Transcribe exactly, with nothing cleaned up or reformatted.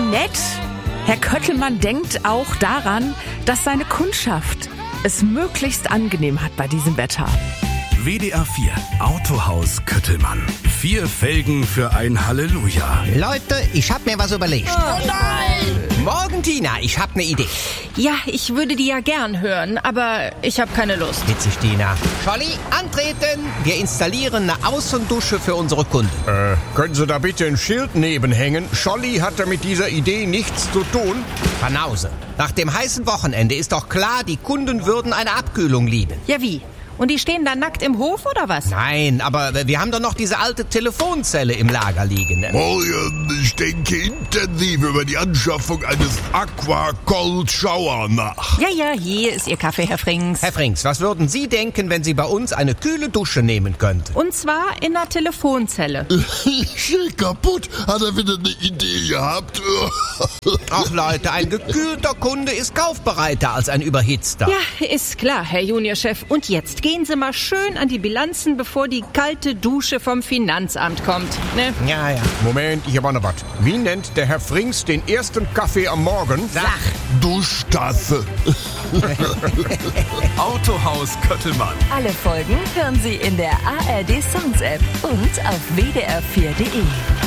nett. Herr Köttelmann denkt auch daran, dass seine Kundschaft es möglichst angenehm hat bei diesem Wetter. W D R vier Autohaus Köttelmann. Vier Felgen für ein Halleluja. Leute, ich hab mir was überlegt. Oh nein! Morgen, Tina, ich hab ne Idee. Ja, ich würde die ja gern hören, aber ich habe keine Lust. Witzig, Tina. Scholli, antreten. Wir installieren eine Außendusche für unsere Kunden. Äh, können Sie da bitte ein Schild nebenhängen? Scholli hatte mit dieser Idee nichts zu tun. Banause. Nach dem heißen Wochenende ist doch klar, die Kunden würden eine Abkühlung lieben. Ja, wie? Und die stehen da nackt im Hof oder was? Nein, aber wir haben doch noch diese alte Telefonzelle im Lager liegen. Morgen, ich denke intensiv über die Anschaffung eines Aqua Cold Shower nach. Ja, ja, hier ist Ihr Kaffee, Herr Frings. Herr Frings, was würden Sie denken, wenn Sie bei uns eine kühle Dusche nehmen könnten? Und zwar in einer Telefonzelle. Ich steh kaputt. Hat er wieder eine Idee gehabt? Ach Leute, ein gekühlter Kunde ist kaufbereiter als ein überhitzter. Ja, ist klar, Herr Juniorchef. Und jetzt gehen Sie mal schön an die Bilanzen, bevor die kalte Dusche vom Finanzamt kommt. Ne? Ja, ja. Moment, ich hab auch noch was. Wie nennt der Herr Frings den ersten Kaffee am Morgen? Sach. Duschtasse. Autohaus Köttelmann. Alle Folgen hören Sie in der A R D Songs App und auf w d r vier punkt d e.